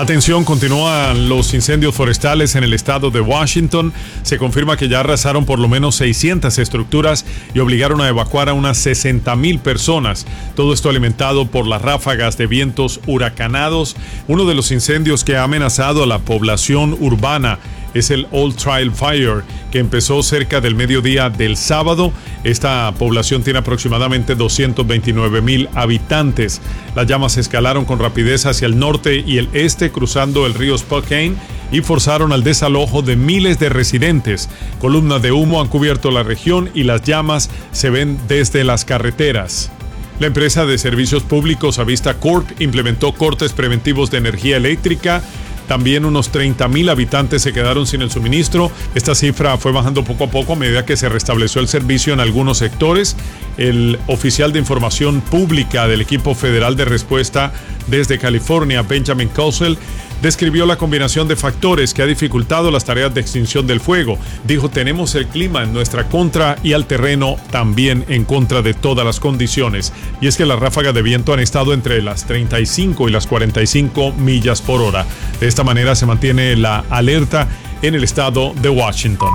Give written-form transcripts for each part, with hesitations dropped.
Atención, continúan los incendios forestales en el estado de Washington. Se confirma que ya arrasaron por lo menos 600 estructuras y obligaron a evacuar a unas 60,000 personas. Todo esto alimentado por las ráfagas de vientos huracanados. Uno de los incendios que ha amenazado a la población urbana es el Old Trail Fire, que empezó cerca del mediodía del sábado. Esta población tiene aproximadamente 229,000 habitantes. Las llamas escalaron con rapidez hacia el norte y el este, cruzando el río Spokane, y forzaron al desalojo de miles de residentes. Columnas de humo han cubierto la región y las llamas se ven desde las carreteras. La empresa de servicios públicos Avista Corp implementó cortes preventivos de energía eléctrica. También unos 30,000 habitantes se quedaron sin el suministro. Esta cifra fue bajando poco a poco a medida que se restableció el servicio en algunos sectores. El oficial de información pública del equipo federal de respuesta desde California, Benjamin Cosell, describió la combinación de factores que ha dificultado las tareas de extinción del fuego. Dijo: tenemos el clima en nuestra contra y al terreno también en contra de todas las condiciones. Y es que las ráfagas de viento han estado entre las 35 y las 45 millas por hora. De esta manera se mantiene la alerta en el estado de Washington.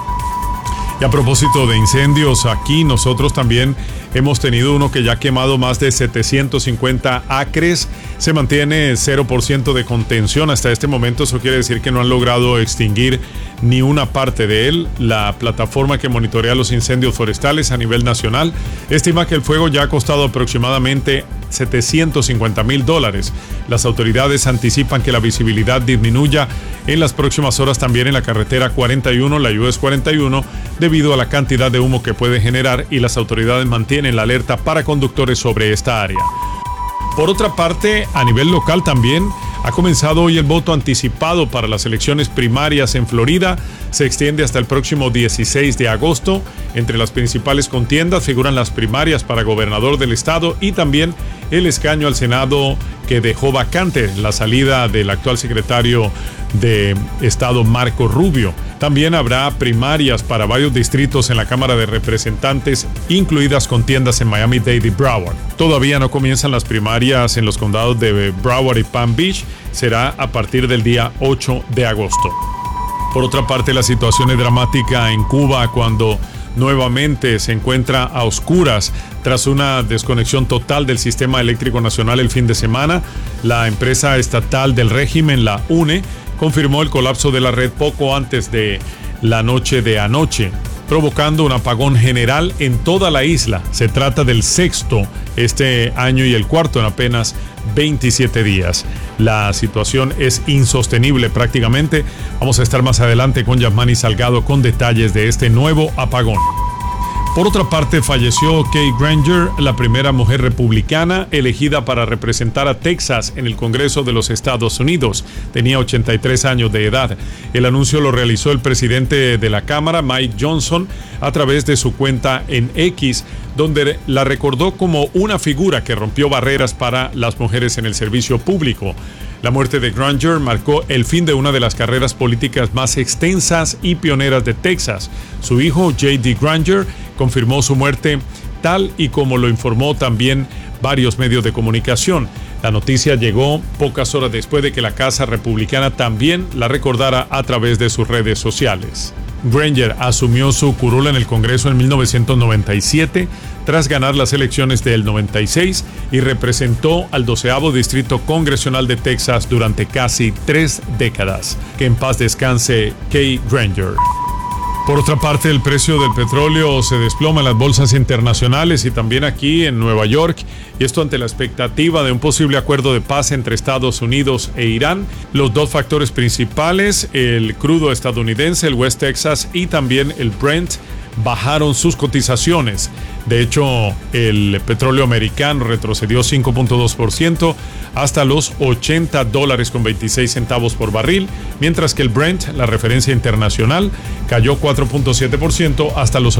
Y a propósito de incendios, aquí nosotros también hemos tenido uno que ya ha quemado más de 750 acres. Se mantiene 0% de contención hasta este momento. Eso quiere decir que no han logrado extinguir ni una parte de él. La plataforma que monitorea los incendios forestales a nivel nacional estima que el fuego ya ha costado aproximadamente $750,000. Las autoridades anticipan que la visibilidad disminuya en las próximas horas también en la carretera 41, la US 41, debido a la cantidad de humo que puede generar, y las autoridades mantienen la alerta para conductores sobre esta área. Por otra parte, a nivel local también ha comenzado hoy el voto anticipado para las elecciones primarias en Florida. Se extiende hasta el próximo 16 de agosto. Entre las principales contiendas figuran las primarias para gobernador del estado y también el escaño al Senado que dejó vacante la salida del actual secretario de Estado, Marco Rubio. También habrá primarias para varios distritos en la Cámara de Representantes, incluidas contiendas en Miami-Dade y Broward. Todavía no comienzan las primarias en los condados de Broward y Palm Beach. Será a partir del día 8 de agosto. Por otra parte, la situación es dramática en Cuba cuando nuevamente se encuentra a oscuras tras una desconexión total del sistema eléctrico nacional el fin de semana. La empresa estatal del régimen, la UNE, confirmó el colapso de la red poco antes de la noche de anoche, provocando un apagón general en toda la isla. Se trata del sexto este año y el cuarto en apenas 27 días. La situación es insostenible prácticamente. Vamos a estar más adelante con Yasmani Salgado con detalles de este nuevo apagón. Por otra parte, falleció Kay Granger, la primera mujer republicana elegida para representar a Texas en el Congreso de los Estados Unidos. Tenía 83 años de edad. El anuncio lo realizó el presidente de la Cámara, Mike Johnson, a través de su cuenta en X, donde la recordó como una figura que rompió barreras para las mujeres en el servicio público. La muerte de Granger marcó el fin de una de las carreras políticas más extensas y pioneras de Texas. Su hijo, J.D. Granger, confirmó su muerte, tal y como lo informó también varios medios de comunicación. La noticia llegó pocas horas después de que la Casa Republicana también la recordara a través de sus redes sociales. Granger asumió su curul en el Congreso en 1997 tras ganar las elecciones del 96 y representó al 12º Distrito Congresional de Texas durante casi 3 décadas. Que en paz descanse Kay Granger. Por otra parte, el precio del petróleo se desploma en las bolsas internacionales y también aquí en Nueva York, y esto ante la expectativa de un posible acuerdo de paz entre Estados Unidos e Irán. Los dos factores principales, el crudo estadounidense, el West Texas, y también el Brent, bajaron sus cotizaciones. De hecho, el petróleo americano retrocedió 5.2% hasta los $80.26 por barril, mientras que el Brent, la referencia internacional, cayó 4.7% hasta los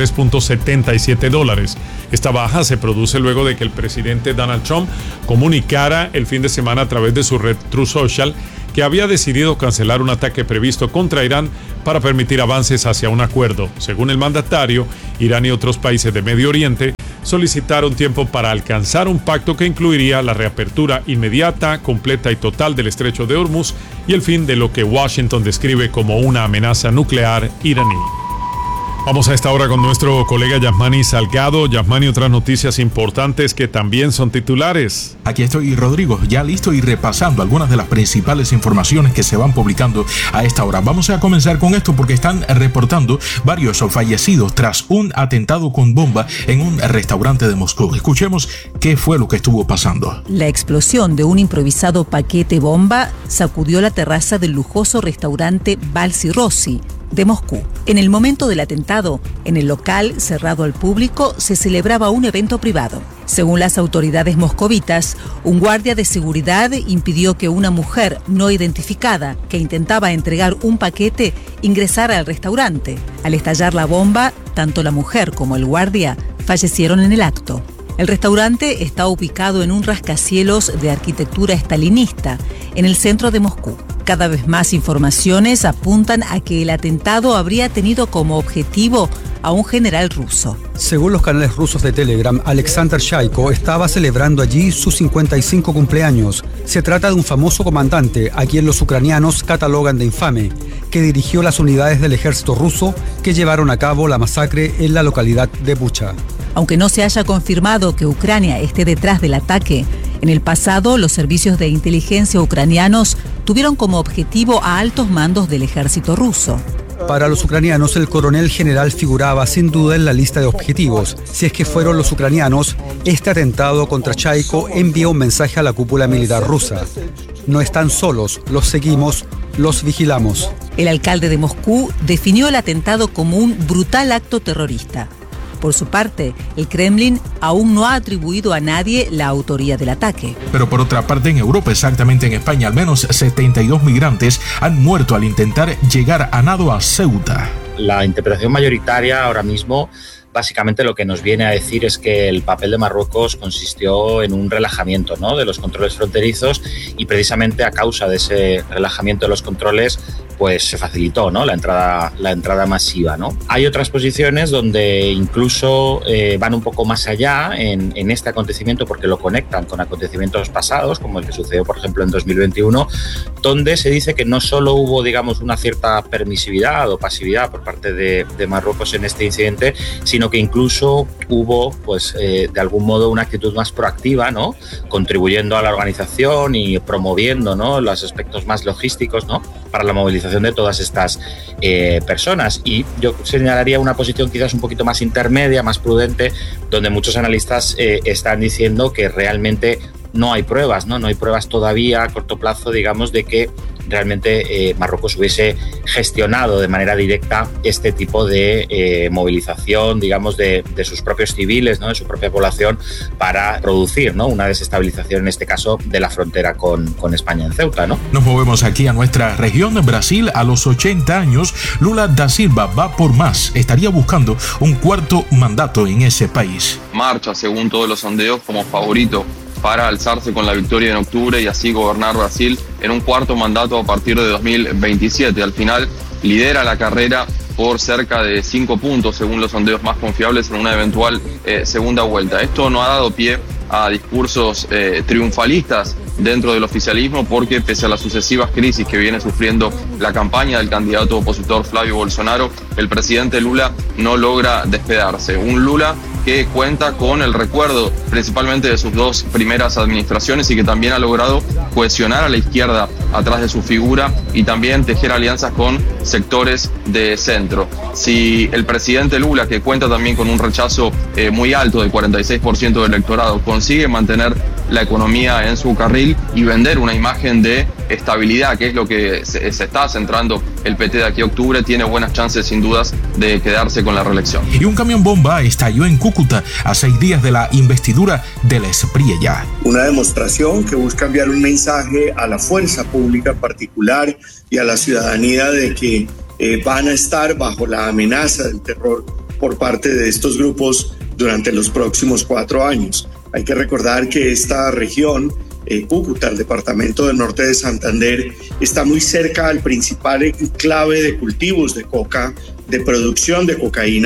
$83.77. Esta baja se produce luego de que el presidente Donald Trump comunicara el fin de semana a través de su red Truth Social que había decidido cancelar un ataque previsto contra Irán para permitir avances hacia un acuerdo. Según el mandatario, Irán y otros países de Medio Oriente solicitar un tiempo para alcanzar un pacto que incluiría la reapertura inmediata, completa y total del estrecho de Hormuz y el fin de lo que Washington describe como una amenaza nuclear iraní. Vamos a esta hora con nuestro colega Yasmani Salgado. Yasmani, otras noticias importantes que también son titulares. Aquí estoy, Rodrigo, ya listo y repasando algunas de las principales informaciones que se van publicando a esta hora. Vamos a comenzar con esto porque están reportando varios fallecidos tras un atentado con bomba en un restaurante de Moscú. Escuchemos qué fue lo que estuvo pasando. La explosión de un improvisado paquete bomba sacudió la terraza del lujoso restaurante Balsi Rossi de Moscú. En el momento del atentado, en el local cerrado al público se celebraba un evento privado. Según las autoridades moscovitas, un guardia de seguridad impidió que una mujer no identificada que intentaba entregar un paquete ingresara al restaurante. Al estallar la bomba, tanto la mujer como el guardia fallecieron en el acto. El restaurante está ubicado en un rascacielos de arquitectura estalinista, en el centro de Moscú. Cada vez más informaciones apuntan a que el atentado habría tenido como objetivo a un general ruso. Según los canales rusos de Telegram, Alexander Shaiko estaba celebrando allí su 55 cumpleaños. Se trata de un famoso comandante, a quien los ucranianos catalogan de infame, que dirigió las unidades del ejército ruso que llevaron a cabo la masacre en la localidad de Bucha. Aunque no se haya confirmado que Ucrania esté detrás del ataque, en el pasado los servicios de inteligencia ucranianos tuvieron como objetivo a altos mandos del ejército ruso. Para los ucranianos, el coronel general figuraba sin duda en la lista de objetivos. Si es que fueron los ucranianos, este atentado contra Shaiko envía un mensaje a la cúpula militar rusa. No están solos, los seguimos, los vigilamos. El alcalde de Moscú definió el atentado como un brutal acto terrorista. Por su parte, el Kremlin aún no ha atribuido a nadie la autoría del ataque. Pero por otra parte, en Europa, exactamente en España, al menos 72 migrantes han muerto al intentar llegar a nado a Ceuta. La interpretación mayoritaria ahora mismo básicamente lo que nos viene a decir es que el papel de Marruecos consistió en un relajamiento, ¿no?, de los controles fronterizos, y precisamente a causa de ese relajamiento de los controles pues se facilitó, ¿no?, la entrada masiva, ¿no? Hay otras posiciones donde incluso van un poco más allá en este acontecimiento, porque lo conectan con acontecimientos pasados, como el que sucedió, por ejemplo, en 2021, donde se dice que no solo hubo, digamos, una cierta permisividad o pasividad por parte de Marruecos en este incidente, sino que incluso hubo, pues, de algún modo una actitud más proactiva, ¿no?, contribuyendo a la organización y promoviendo, ¿no?, los aspectos más logísticos, ¿no?, para la movilización de todas estas personas. Y yo señalaría una posición quizás un poquito más intermedia, más prudente, donde muchos analistas están diciendo que realmente no hay pruebas, ¿no? No hay pruebas todavía a corto plazo, digamos, de que realmente Marruecos hubiese gestionado de manera directa este tipo de movilización, digamos, de sus propios civiles, ¿no?, de su propia población, para producir, ¿no?, una desestabilización, en este caso, de la frontera con España en Ceuta, ¿no? Nos movemos aquí a nuestra región de Brasil. A los 80 años, Lula da Silva va por más. Estaría buscando un cuarto mandato en ese país. Marcha, según todos los sondeos, como favorito para alzarse con la victoria en octubre y así gobernar Brasil en un cuarto mandato a partir de 2027. Al final lidera la carrera por cerca de 5 puntos, según los sondeos más confiables, en una eventual segunda vuelta. Esto no ha dado pie a discursos triunfalistas dentro del oficialismo, porque pese a las sucesivas crisis que viene sufriendo la campaña del candidato opositor Flavio Bolsonaro, el presidente Lula no logra despegarse. Un Lula que cuenta con el recuerdo principalmente de sus dos primeras administraciones y que también ha logrado cohesionar a la izquierda atrás de su figura y también tejer alianzas con sectores de centro. Si el presidente Lula, que cuenta también con un rechazo muy alto del 46% del electorado, consigue mantener la economía en su carril y vender una imagen de estabilidad, que es lo que se está centrando el PT de aquí a octubre, tiene buenas chances sin dudas de quedarse con la reelección. Y un camión bomba estalló en Cúcuta a 6 días de la investidura del Espriella. Una demostración que busca enviar un mensaje a la fuerza pública en particular y a la ciudadanía de que van a estar bajo la amenaza del terror por parte de estos grupos durante los próximos 4 años. Hay que recordar que esta región, Cúcuta, el departamento del norte de Santander, está muy cerca al principal enclave de cultivos de coca, de producción de cocaína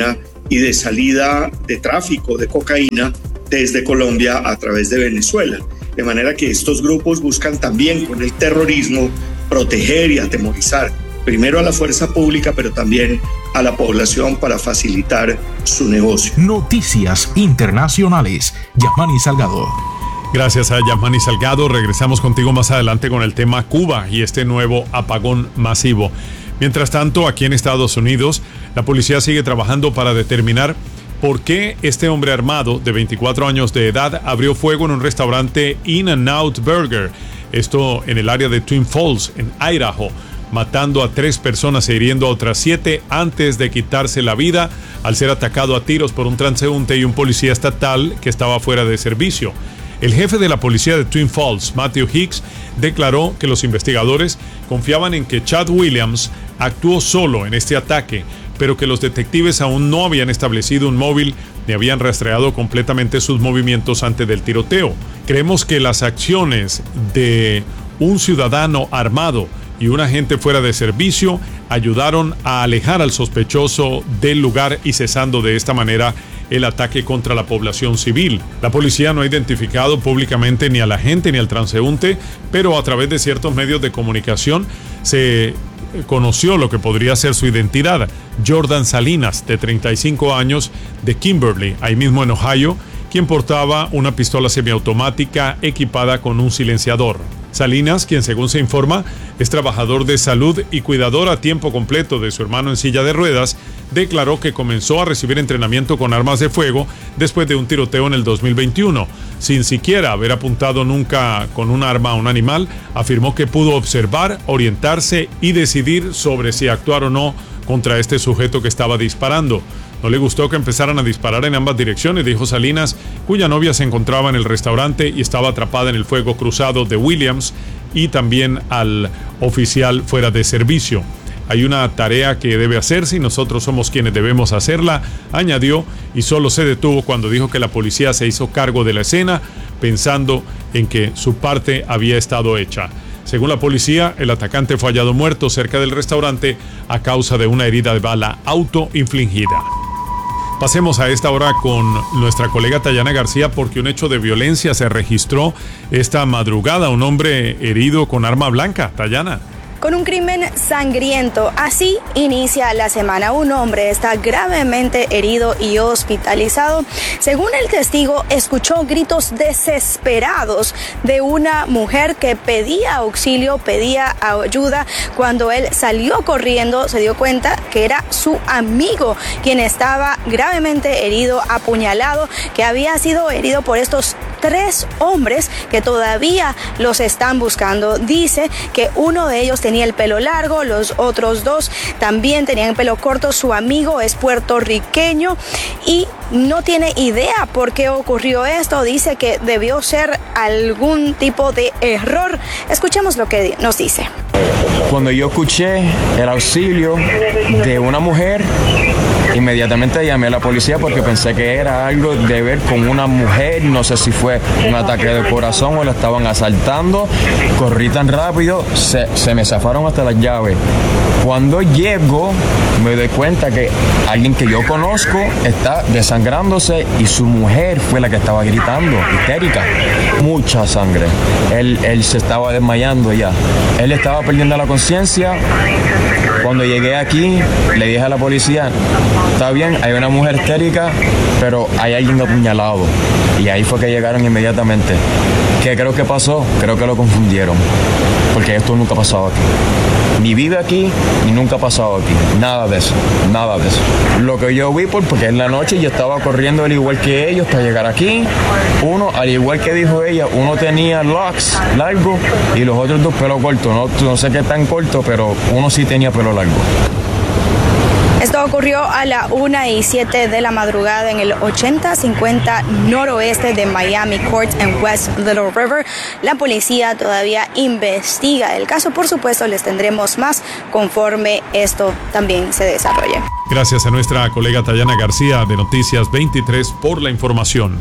y de salida de tráfico de cocaína desde Colombia a través de Venezuela. De manera que estos grupos buscan también con el terrorismo proteger y atemorizar primero a la fuerza pública, pero también a la población para facilitar su negocio. Noticias internacionales. Yasmani Salgado. Gracias a Yasmani Salgado. Regresamos contigo más adelante con el tema Cuba y este nuevo apagón masivo. Mientras tanto, aquí en Estados Unidos, la policía sigue trabajando para determinar por qué este hombre armado de 24 años de edad abrió fuego en un restaurante In-N-Out Burger. Esto en el área de Twin Falls, en Idaho, matando a 3 personas e hiriendo a otras 7 antes de quitarse la vida al ser atacado a tiros por un transeúnte y un policía estatal que estaba fuera de servicio. El jefe de la policía de Twin Falls, Matthew Hicks, declaró que los investigadores confiaban en que Chad Williams actuó solo en este ataque, pero que los detectives aún no habían establecido un móvil ni habían rastreado completamente sus movimientos antes del tiroteo. Creemos que las acciones de un ciudadano armado y un agente fuera de servicio ayudaron a alejar al sospechoso del lugar y cesando de esta manera el ataque contra la población civil. La policía no ha identificado públicamente ni al agente ni al transeúnte, pero a través de ciertos medios de comunicación se conoció lo que podría ser su identidad. Jordan Salinas, de 35 años, de Kimberly, ahí mismo en Ohio, quien portaba una pistola semiautomática equipada con un silenciador. Salinas, quien según se informa es trabajador de salud y cuidador a tiempo completo de su hermano en silla de ruedas, declaró que comenzó a recibir entrenamiento con armas de fuego después de un tiroteo en el 2021. Sin siquiera haber apuntado nunca con un arma a un animal, afirmó que pudo observar, orientarse y decidir sobre si actuar o no contra este sujeto que estaba disparando. No le gustó que empezaran a disparar en ambas direcciones, dijo Salinas, cuya novia se encontraba en el restaurante y estaba atrapada en el fuego cruzado de Williams, y también al oficial fuera de servicio. Hay una tarea que debe hacerse y nosotros somos quienes debemos hacerla, añadió, y solo se detuvo cuando dijo que la policía se hizo cargo de la escena, pensando en que su parte había estado hecha. Según la policía, el atacante fue hallado muerto cerca del restaurante a causa de una herida de bala autoinfligida. Pasemos a esta hora con nuestra colega Tayana García, porque un hecho de violencia se registró esta madrugada. Un hombre herido con arma blanca. Tayana. Con un crimen sangriento, así inicia la semana. Un hombre está gravemente herido y hospitalizado. Según el testigo, escuchó gritos desesperados de una mujer que pedía auxilio, pedía ayuda. Cuando él salió corriendo, se dio cuenta que era su amigo quien estaba gravemente herido, apuñalado, que había sido herido por estos 3 hombres que todavía los están buscando. Dice que uno de ellos tenía el pelo largo, los otros 2 también tenían el pelo corto. Su amigo es puertorriqueño y no tiene idea por qué ocurrió esto. Dice que debió ser algún tipo de error. Escuchemos lo que nos dice. Cuando yo escuché el auxilio de una mujer, inmediatamente llamé a la policía porque pensé que era algo de ver con una mujer. No sé si fue un ataque de corazón o la estaban asaltando. Corrí tan rápido, se me zafaron hasta las llaves. Cuando llego, me doy cuenta que alguien que yo conozco está desangrándose y su mujer fue la que estaba gritando, histérica. Mucha sangre. Él se estaba desmayando ya. Él estaba perdiendo la conciencia. Cuando llegué aquí, le dije a la policía, está bien, hay una mujer histérica, pero hay alguien apuñalado. Y ahí fue que llegaron inmediatamente. ¿Qué creo que pasó? Creo que lo confundieron, porque esto nunca ha pasado aquí. Ni vive aquí, ni nunca ha pasado aquí. Nada de eso, nada de eso. Lo que yo vi, porque en la noche yo estaba corriendo al igual que ellos para llegar aquí. Uno, al igual que dijo ella, uno tenía locks largos y los otros 2 pelo corto. No sé qué tan corto, pero uno sí tenía pelo largo. Esto ocurrió a la 1:07 de la madrugada en el 8050 noroeste de Miami Court en West Little River. La policía todavía investiga el caso. Por supuesto, les tendremos más conforme esto también se desarrolle. Gracias a nuestra colega Tayana García de Noticias 23 por la información.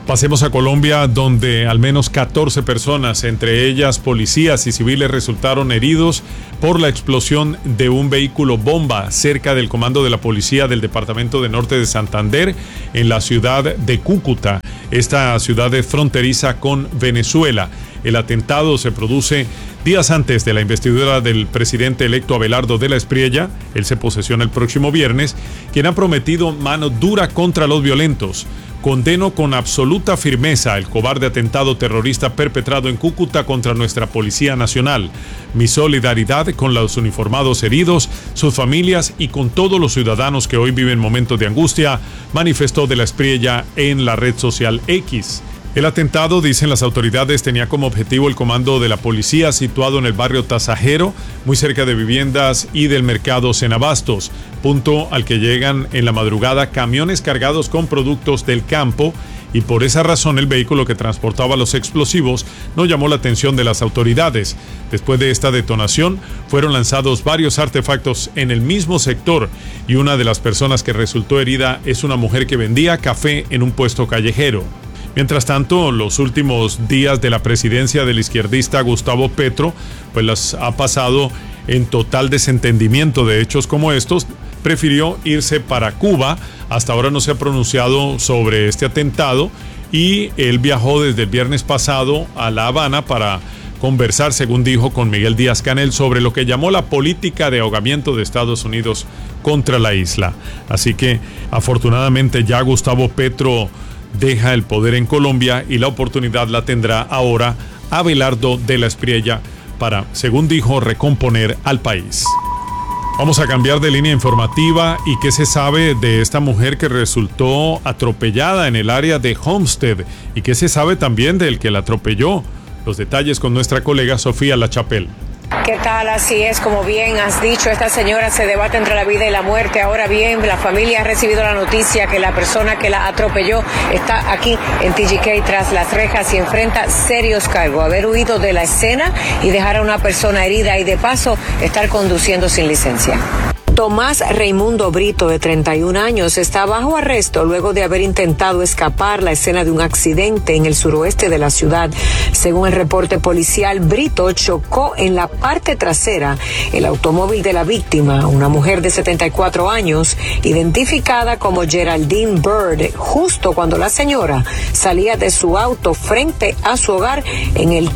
Pasemos a Colombia, donde al menos 14 personas, entre ellas policías y civiles, resultaron heridos por la explosión de un vehículo bomba cerca del comando de la policía del departamento de Norte de Santander, en la ciudad de Cúcuta. Esta ciudad es fronteriza con Venezuela. El atentado se produce días antes de la investidura del presidente electo Abelardo de la Espriella. Él se posesiona el próximo viernes, quien ha prometido mano dura contra los violentos. Condeno con absoluta firmeza el cobarde atentado terrorista perpetrado en Cúcuta contra nuestra Policía Nacional. Mi solidaridad con los uniformados heridos, sus familias y con todos los ciudadanos que hoy viven momentos de angustia, manifestó de la Espriella en la red social X. El atentado, dicen las autoridades, tenía como objetivo el comando de la policía situado en el barrio Tasajero, muy cerca de viviendas y del mercado Senabastos, punto al que llegan en la madrugada camiones cargados con productos del campo, y por esa razón el vehículo que transportaba los explosivos no llamó la atención de las autoridades. Después de esta detonación fueron lanzados varios artefactos en el mismo sector, y una de las personas que resultó herida es una mujer que vendía café en un puesto callejero. Mientras tanto, los últimos días de la presidencia del izquierdista Gustavo Petro, pues las ha pasado en total desentendimiento de hechos como estos. Prefirió irse para Cuba. Hasta ahora no se ha pronunciado sobre este atentado y él viajó desde el viernes pasado a La Habana para conversar, según dijo, con Miguel Díaz-Canel sobre lo que llamó la política de ahogamiento de Estados Unidos contra la isla. Así que, afortunadamente, ya Gustavo Petro deja el poder en Colombia y la oportunidad la tendrá ahora Abelardo de la Espriella para, según dijo, recomponer al país. Vamos a cambiar de línea informativa. ¿Y qué se sabe de esta mujer que resultó atropellada en el área de Homestead? ¿Y qué se sabe también del que la atropelló? Los detalles con nuestra colega Sofía La Chapelle. ¿Qué tal? Así es, como bien has dicho, esta señora se debate entre la vida y la muerte. Ahora bien, la familia ha recibido la noticia que la persona que la atropelló está aquí en TGK tras las rejas y enfrenta serios cargos: haber huido de la escena y dejar a una persona herida y de paso estar conduciendo sin licencia. Tomás Raimundo Brito, de 31 años, está bajo arresto luego de haber intentado escapar la escena de un accidente en el suroeste de la ciudad. Según el reporte policial, Brito chocó en la parte trasera el automóvil de la víctima, una mujer de 74 años, identificada como Geraldine Bird, justo cuando la señora salía de su auto frente a su hogar en el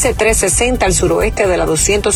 15360 al suroeste de la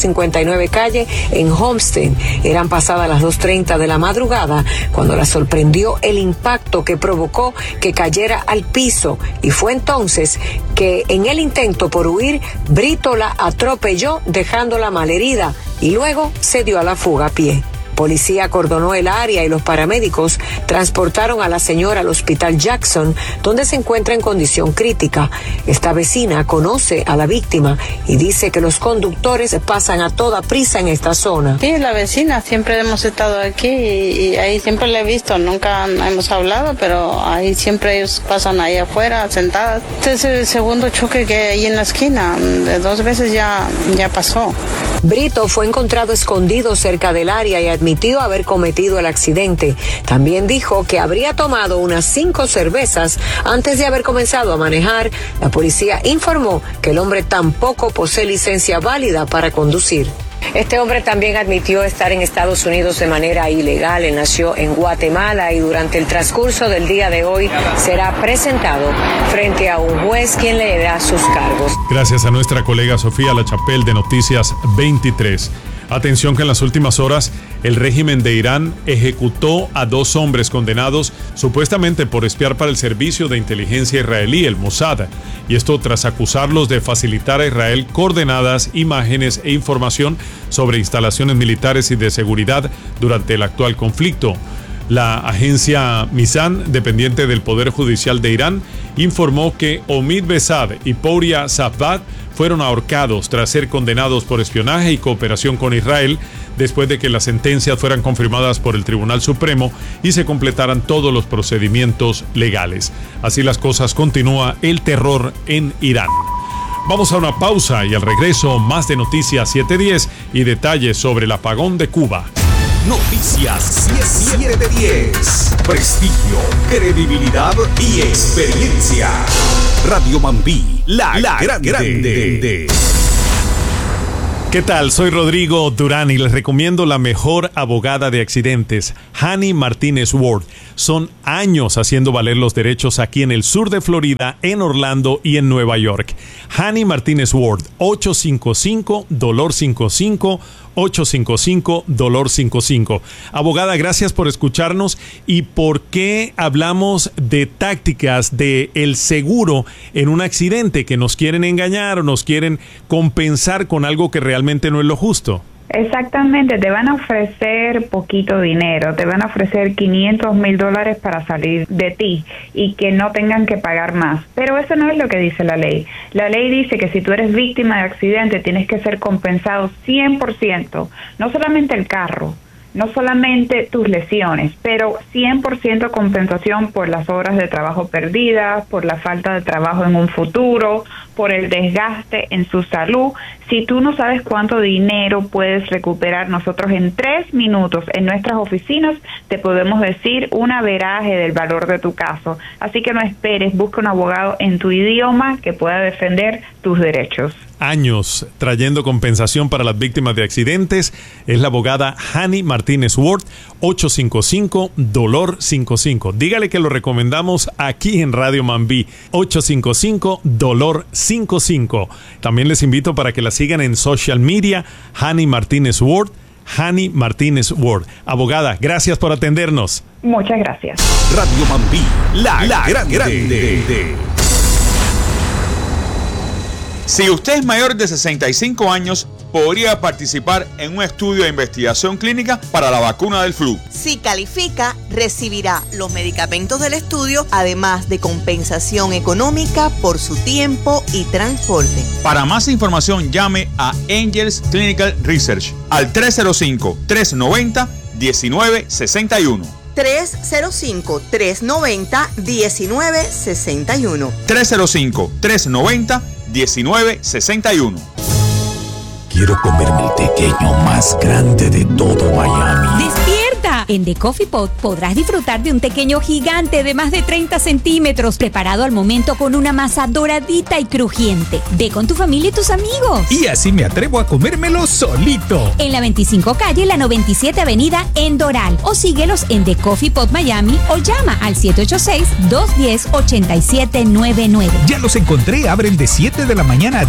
259 calle en Homestead. Eran pasadas las 2:30 de la madrugada cuando la sorprendió el impacto que provocó que cayera al piso, y fue entonces que, en el intento por huir, Brito la atropelló dejándola malherida y luego se dio a la fuga a pie. Policía acordonó el área y los paramédicos transportaron a la señora al hospital Jackson, donde se encuentra en condición crítica. Esta vecina conoce a la víctima y dice que los conductores pasan a toda prisa en esta zona. Sí, la vecina, siempre hemos estado aquí y ahí siempre la he visto, nunca hemos hablado, pero ahí siempre ellos pasan ahí afuera, sentadas. Este es el segundo choque que hay en la esquina, de 2 veces ya pasó. Brito fue encontrado escondido cerca del área y admitió haber cometido el accidente. También dijo que habría tomado unas 5 cervezas antes de haber comenzado a manejar. La policía informó que el hombre tampoco posee licencia válida para conducir. Este hombre también admitió estar en Estados Unidos de manera ilegal. Él nació en Guatemala y durante el transcurso del día de hoy será presentado frente a un juez quien le dará sus cargos. Gracias a nuestra colega Sofía La Chapelle de Noticias 23. Atención que en las últimas horas el régimen de Irán ejecutó a 2 hombres condenados supuestamente por espiar para el servicio de inteligencia israelí, el Mossad, y esto tras acusarlos de facilitar a Israel coordenadas, imágenes e información sobre instalaciones militares y de seguridad durante el actual conflicto. La agencia Mizan, dependiente del Poder Judicial de Irán, informó que Omid Besad y Pouria Safbat fueron ahorcados tras ser condenados por espionaje y cooperación con Israel, después de que las sentencias fueran confirmadas por el Tribunal Supremo y se completaran todos los procedimientos legales. Así las cosas, continúa el terror en Irán. Vamos a una pausa y al regreso más de Noticias 710 y detalles sobre el apagón de Cuba. Noticias 710. Prestigio, credibilidad y experiencia. Radio Mambí, la grande. ¿Qué tal? Soy Rodrigo Durán y les recomiendo la mejor abogada de accidentes, Hani Martínez Ward. Son años haciendo valer los derechos aquí en el sur de Florida, en Orlando y en Nueva York. Hani Martínez Ward, 855-DOLOR55, 855-DOLOR55. Abogada, gracias por escucharnos. ¿Y por qué hablamos de tácticas de el seguro en un accidente, que nos quieren engañar o nos quieren compensar con algo que realmente no es lo justo? Exactamente, te van a ofrecer poquito dinero, te van a ofrecer $500,000 para salir de ti y que no tengan que pagar más, pero eso no es lo que dice la ley. La ley dice que si tú eres víctima de accidente tienes que ser compensado 100%, no solamente el carro, no solamente tus lesiones, pero 100% compensación por las horas de trabajo perdidas, por la falta de trabajo en un futuro, por el desgaste en su salud. Si tú no sabes cuánto dinero puedes recuperar, nosotros en 3 minutos en nuestras oficinas te podemos decir un averaje del valor de tu caso. Así que no esperes, busca un abogado en tu idioma que pueda defender tus derechos. Años trayendo compensación para las víctimas de accidentes. Es la abogada Hani Martínez Ward, 855-DOLOR55. Dígale que lo recomendamos aquí en Radio Mambí, 855-DOLOR55. También les invito para que la sigan en social media, Hani Martínez Ward, Hani Martínez Ward. Abogada, gracias por atendernos. Muchas gracias. Radio Mambí, la grande. Si usted es mayor de 65 años, podría participar en un estudio de investigación clínica para la vacuna del flu. Si califica, recibirá los medicamentos del estudio, además de compensación económica por su tiempo y transporte. Para más información, llame a Angels Clinical Research al 305-390-1961. 305-390-1961. 305-390-1961. Quiero comerme el tequeño más grande de todo Miami. ¡Despierta! En The Coffee Pot podrás disfrutar de un tequeño gigante de más de 30 centímetros, preparado al momento con una masa doradita y crujiente. Ve con tu familia y tus amigos. Y así me atrevo a comérmelo solito. En la 25 calle, la 97 avenida en Doral. O síguelos en The Coffee Pot Miami o llama al 786-210-8799. Ya los encontré, abren de 7 de la mañana a